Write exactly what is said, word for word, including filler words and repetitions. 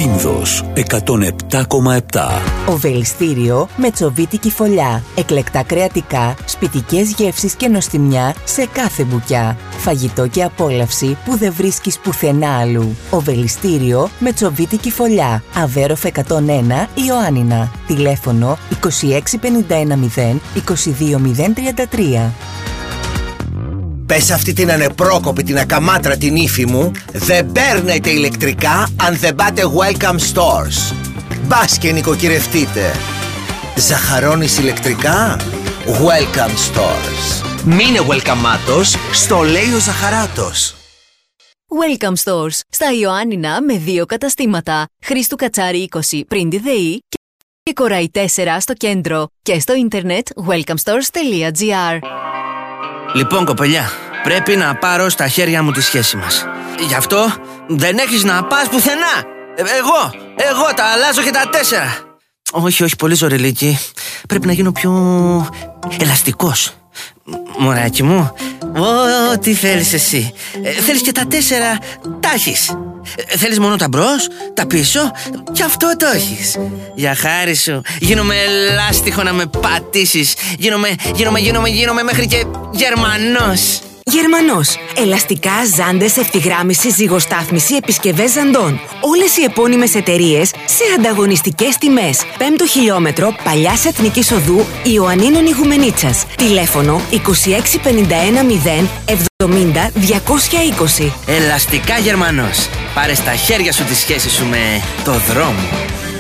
Πίνδος εκατόν επτά κόμμα επτά. Οβελιστήριο με τσοβίτικη φωλιά. Εκλεκτά κρεατικά, σπιτικές γεύσεις και νοστιμιά σε κάθε μπουκιά. Φαγητό και απόλαυση που δεν βρίσκεις πουθενά αλλού. Οβελιστήριο με τσοβίτικη φωλιά. Αβέροφ εκατόν ένα, Ιωάννινα. Τηλέφωνο είκοσι έξι πενήντα ένα μηδέν είκοσι δύο μηδέν τριάντα τρία. Πες αυτή την ανεπρόκοπη, την ακαμάτρα την ύφη μου, δεν παίρνετε ηλεκτρικά αν δεν πάτε Welcome Stores. Μπας και νοικοκυρευτείτε. Ζαχαρώνεις ηλεκτρικά? Welcome Stores. Μείνε welcome-άτος, στο λέει ο Ζαχαράτος. Welcome Stores. Στα Ιωάννινα με δύο καταστήματα. Χρήστου Κατσάρη είκοσι πριν τη ΔΕΗ και Κοραϊ τέσσερα στο κέντρο. Και στο ίντερνετ welcome stores τελεία gr. Λοιπόν, κοπελιά, πρέπει να πάρω στα χέρια μου τη σχέση μας. Γι' αυτό δεν έχεις να πας πουθενά. Ε, εγώ, εγώ τα αλλάζω και τα τέσσερα. Όχι, όχι, πολύ ζωρελίκη. Πρέπει να γίνω πιο ελαστικός. Μωράκι μου, ό,τι θέλεις εσύ. ε, Θέλεις και τα τέσσερα, τα έχεις. ε, Θέλεις μόνο τα μπρος, τα πίσω, και αυτό το έχεις. Για χάρη σου, γίνομαι ελάστιχο να με πατήσεις. Γίνομαι, γίνομαι, γίνομαι, γίνομαι μέχρι και Γερμανός. Γερμανός. Ελαστικά, ζάντες, ευθυγράμμιση, ζυγοστάθμιση, επισκευές ζαντών. Όλες οι επώνυμες εταιρείες σε ανταγωνιστικές τιμές. Πέμπτο χιλιόμετρο Παλιάς Εθνικής Οδού Ιωαννίνων Ιγουμενίτσας. Τηλέφωνο είκοσι έξι πενήντα ένα μηδέν εβδομήντα διακόσια είκοσι. Ελαστικά Γερμανός. Πάρε στα χέρια σου τη σχέση σου με το δρόμο.